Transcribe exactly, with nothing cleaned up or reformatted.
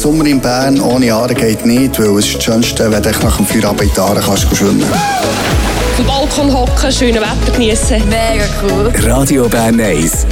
Sommer in Bern ohne Aare geht nicht, weil es ist das Schönste, wenn du nach dem Feierabend in die Aare kannst schwimmen. Auf dem Balkon hocken, schönes Wetter genießen. Mega cool. Radio Bern eins.